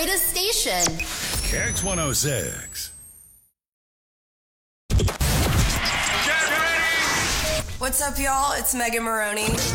greatest station. Kicks 106. What's up, y'all? It's Megan Maroney.